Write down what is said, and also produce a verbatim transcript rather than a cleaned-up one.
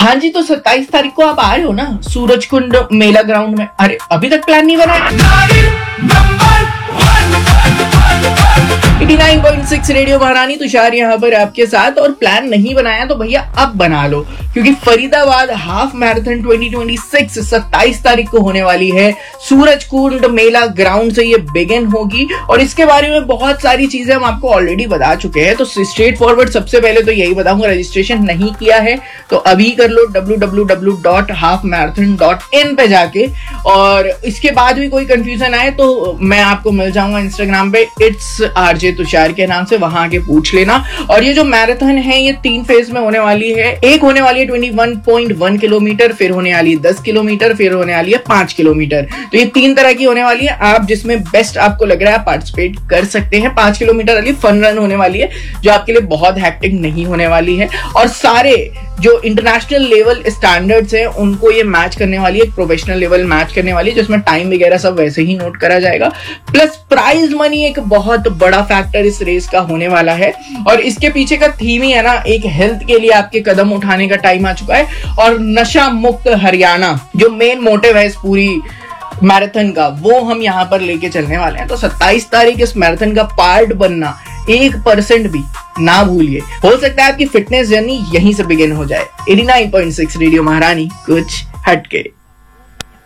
हाँ जी, तो सत्ताईस तारीख को आप आ रहे हो ना सूरज कुंड मेला ग्राउंड में? अरे अभी तक प्लान नहीं बनाया? नवासी पॉइंट सिक्स रेडियो महारानी तुषार यहाँ पर आपके साथ। और प्लान नहीं बनाया तो भैया अब बना लो, क्योंकि Faridabad half marathon twenty twenty six सत्ताईस तारीख को होने वाली है। सूरज कुंड मेला ग्राउंड से ये बिगिन होगी और इसके बारे में बहुत सारी चीजें हम आपको ऑलरेडी बता चुके हैं। तो स्ट्रेट फॉरवर्ड सबसे पहले तो यही बताऊंगा, रजिस्ट्रेशन नहीं किया है तो अभी कर लो W W W dot half marathon dot in पे जाके। और इसके बाद भी कोई कंफ्यूजन आए तो मैं आपको मिल जाऊंगा इंस्टाग्राम पे इट्स आरजे तुषार के नाम से, वहां आके पूछ लेना। और ये जो मैराथन है ये तीन फेज में होने वाली है। एक होने वाली है इक्कीस पॉइंट वन किलोमीटर, फिर होने वाली है दस किलोमीटर, फिर होने वाली है पांच किलोमीटर। तो ये तीन तरह की होने वाली है। आप जिसमें बेस्ट आपको लग रहा है पार्टिसिपेट कर सकते हैं। पांच किलोमीटर वाली फन रन होने वाली है जो आपके लिए बहुत हैक्टिक नहीं होने वाली है। और सारे जो इंटरनेशनल लेवल स्टैंडर्ड्स हैं उनको ये मैच करने वाली है, एक प्रोफेशनल लेवल मैच करने वाली है जिसमें टाइम वगैरह सब वैसे ही नोट करा जाएगा। प्लस प्राइज मनी एक बहुत बड़ा फैक्टर इस रेस का होने वाला है। और इसके पीछे का थीम ही है ना, एक हेल्थ के लिए आपके कदम उठाने का टाइम आ चुका है और नशा मुक्त हरियाणा जो मेन मोटिव है इस पूरी मैराथन का, वो हम यहाँ पर लेके चलने वाले हैं। तो सत्ताईस तारीख इस मैराथन का पार्ट बनना एक परसेंट भी ना भूलिए। हो सकता है आपकी फिटनेस जर्नी यहीं से बिगिन हो जाए। Eighty nine point six radio महारानी, कुछ हटके।